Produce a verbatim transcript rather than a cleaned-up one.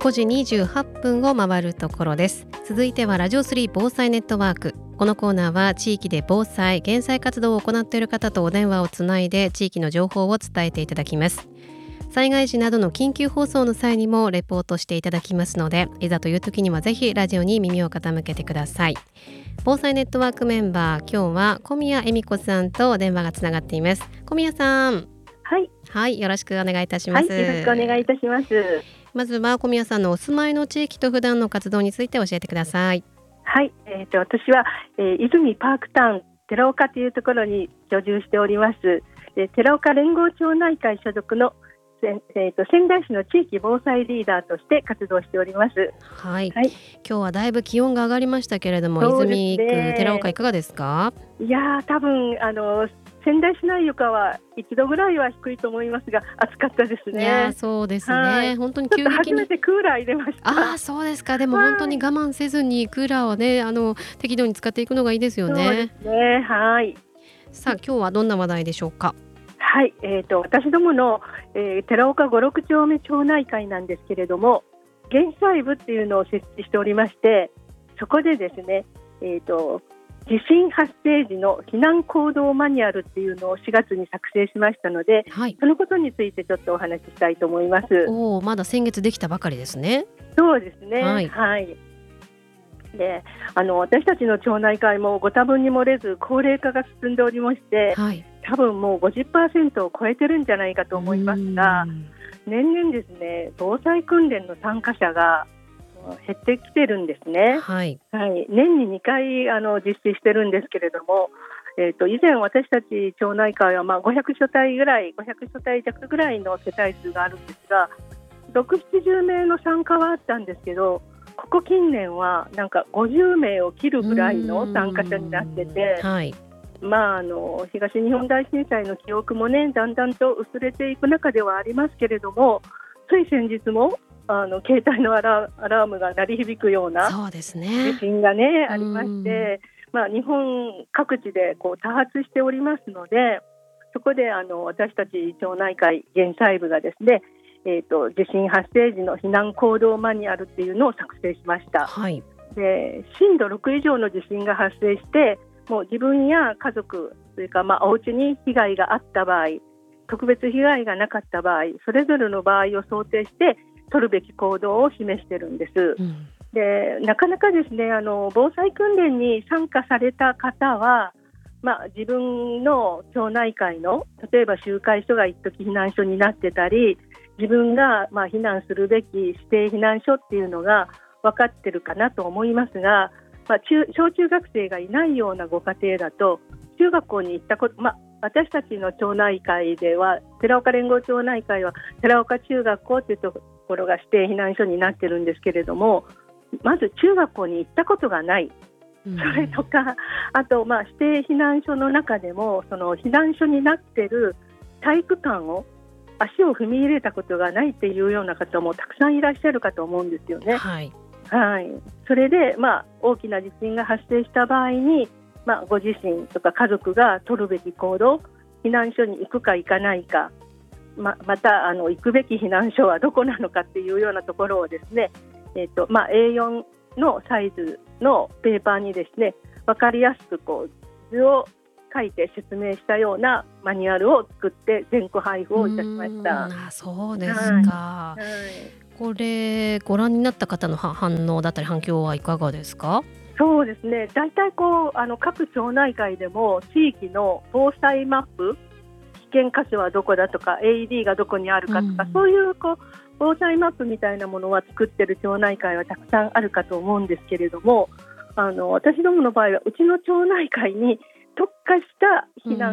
ごじにじゅうはっぷんを回るところです。続いてはラジオスリー防災ネットワーク。このコーナーは地域で防災・減災活動を行っている方とお電話をつないで地域の情報を伝えていただきます。災害時などの緊急放送の際にもレポートしていただきますので、いざという時にはぜひラジオに耳を傾けてください。防災ネットワークメンバー、今日は小宮恵美子さんと電話がつながっています。小宮さん、 はい、 はい、よろしくお願いいたします。 はい、よろしくお願いいたします。 まずは小宮さんのお住まいの地域と普段の活動について教えてください。 はい、えー、と私は、えー、泉パークタウン寺岡というところに居住しております。で寺岡連合町内会所属のえー、と仙台市の地域防災リーダーとして活動しております。 はい、 はい、 今日はだいぶ気温が上がりましたけれども、 そうです泉ね、 区寺岡いかがですか？ いやー多分あの仙台市内よかはいちどぐらいは低いと思いますが暑かったですね。 いやそうですね、 はい、 本当にちょっと急激に初めてクーラー入れました。 ああそうですか。でも本当に我慢せずにクーラーをね、あの適度に使っていくのがいいですよね。 そうですね、はい。 さあ今日はどんな話題でしょうか？ はい、えー、と私どもの、えー、寺岡ご、ろく丁目町内会なんですけれども、減災部っていうのを設置しておりまして、そこでですね、えー、と地震発生時の避難行動マニュアルっていうのをしがつに作成しましたので、 はい、 そのことについてちょっとお話ししたいと思います。 おーまだ先月できたばかりですね。 そうですね、 はい、 はい。であの私たちの町内会もご多分に漏れず高齢化が進んでおりまして、 はい、 多分もう ごじゅっパーセント を超えてるんじゃないかと思いますが、年々ですね防災訓練の参加者が減ってきてるんですね。 はい、 はい、年ににかいあの実施してるんですけれども、えー、と以前私たち町内会はまあごひゃく所帯ぐらいごひゃく所帯弱ぐらいの世帯数があるんですが、ろくじゅう、ななじゅう名の参加はあったんですけど、ここ近年はなんかごじゅう名を切るぐらいの参加者になってて、 はい、 まあ、あの東日本大震災の記憶もねだんだんと薄れていく中ではありますけれども、つい先日もあの携帯のアラ、アラームが鳴り響くようなそうですね、 地震が、ね、ありまして、まあ、日本各地でこう多発しておりますので、そこであの私たち町内会減災部がですね、えー、と地震発生時の避難行動マニュアルっていうのを作成しました。 はい、 で震度ろく以上の地震が発生して、もう自分や家族、それからまあお家に被害があった場合、特別被害がなかった場合、それぞれの場合を想定して取るべき行動を示しているんです。うん、でなかなかですねあの防災訓練に参加された方は、まあ、自分の町内会の例えば集会所が一時避難所になってたり、自分がまあ避難するべき指定避難所っていうのが分かってるかなと思いますが、まあ、中小中学生がいないようなご家庭だと中学校に行ったこと、まあ、私たちの町内会では寺岡連合町内会は寺岡中学校というところが指定避難所になってるんですけれども、まず中学校に行ったことがない、それとかあとまあ指定避難所の中でもその避難所になってる体育館を足を踏み入れたことがないっていうような方もたくさんいらっしゃるかと思うんですよね。 はいはい、それで、まあ、大きな地震が発生した場合に、まあ、ご自身とか家族が取るべき行動、避難所に行くか行かないか、ま, またあの行くべき避難所はどこなのかっていうようなところをですね、えーとまあ、エーよん のサイズのペーパーにですね分かりやすくこう図を書いて説明したようなマニュアルを作って全国配布をいたしました。 あそうですか、はいはい、これご覧になった方の反応だったり反響はいかがですか？ そうですね、だいたいこうあの各町内会でも地域の防災マップ、危険箇所はどこだとか エーイーディー がどこにあるかとか、うん、そういうこう防災マップみたいなものは作ってる町内会はたくさんあるかと思うんですけれども、あの私どもの場合はうちの町内会に特化した避難